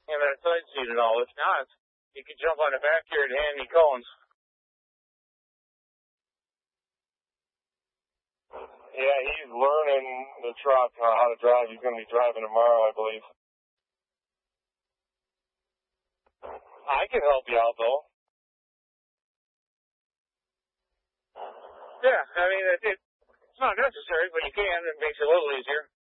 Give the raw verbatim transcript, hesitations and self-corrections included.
and that side seat and all. If not, you can jump on the back here and hand me cones. Yeah, he's learning the truck, uh, how to drive. He's going to be driving tomorrow, I believe. I can help you out, though. Yeah, I mean, it, it, it's not necessary, but you can. It makes it a little easier.